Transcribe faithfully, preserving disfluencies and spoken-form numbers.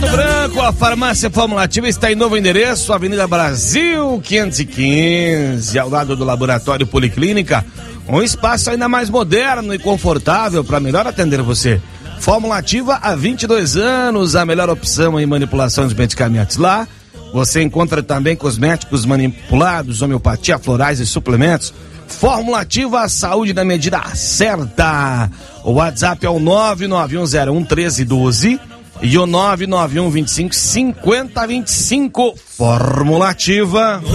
Pato Branco, a farmácia Fórmula Ativa está em novo endereço, Avenida Brasil quinhentos e quinze, ao lado do Laboratório Policlínica, um espaço ainda mais moderno e confortável para melhor atender você. Fórmula Ativa há vinte e dois anos, a melhor opção em manipulação de medicamentos. Lá você encontra também cosméticos manipulados, homeopatia, florais e suplementos. Fórmula Ativa, a saúde na medida certa. O WhatsApp é o nove nove um zero um um três um dois e o nove nove um vinte e cinco cinquenta vinte e cinco. Fórmula Ativa.